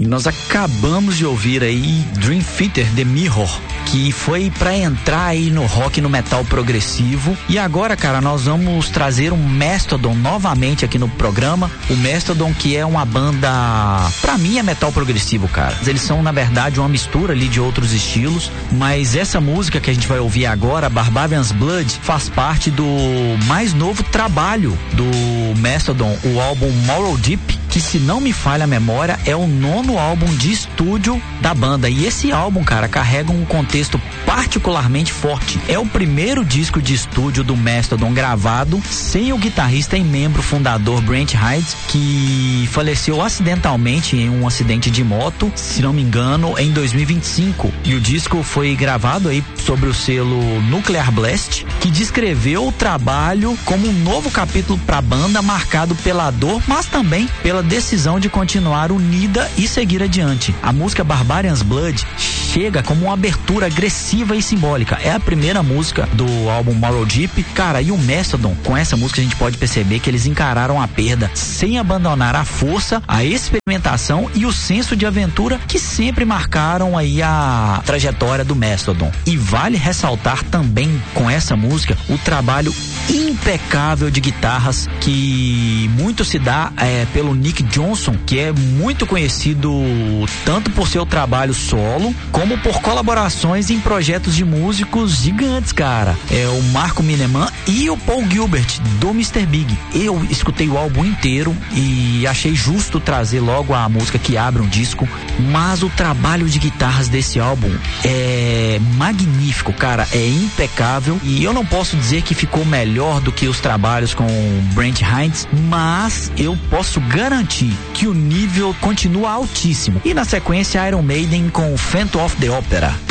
Nós acabamos de ouvir aí Dream Theater, The Mirror, que foi pra entrar aí no rock, no metal progressivo. E agora, cara, nós vamos trazer um Mastodon novamente aqui no programa. O Mastodon, que é uma banda, pra mim é metal progressivo, cara. Eles são, na verdade, uma mistura ali de outros estilos, mas essa música que a gente vai ouvir agora, Barbarian's Blood, faz parte do mais novo trabalho do Mastodon, o álbum Moral Deep, que, se não me falha a memória, é o 9º álbum de estúdio da banda. E esse álbum, cara, carrega um contexto particularmente forte. É o primeiro disco de estúdio do Mastodon gravado sem o guitarrista e membro fundador Brent Hyde, que faleceu acidentalmente em um acidente de moto, se não me engano, em 2025. E o disco foi gravado aí sobre o selo Nuclear Blast, que descreveu o trabalho como um novo capítulo para a banda, marcado pela dor, mas também pela decisão de continuar unida e seguir adiante. A música Barbarian's Blood chega como uma abertura agressiva e simbólica. É a primeira música do álbum Moral Deep. Cara, e o Mastodon, com essa música a gente pode perceber que eles encararam a perda sem abandonar a força, a experimentação e o senso de aventura que sempre marcaram aí a trajetória do Mastodon. E vale ressaltar também com essa música o trabalho impecável de guitarras que muito se dá pelo Nick Johnson, que é muito conhecido tanto por seu trabalho solo como por colaborações em projetos de músicos gigantes, cara. É o Marco Mineman e o Paul Gilbert do Mr. Big. Eu escutei o álbum inteiro e achei justo trazer logo a música que abre um disco, mas o trabalho de guitarras desse álbum é magnífico, cara, é impecável, e eu não posso dizer que ficou melhor do que os trabalhos com Brent Hyde, mas eu posso garantir que o nível continua altíssimo. E na sequência, Iron Maiden com Phantom of the Opera.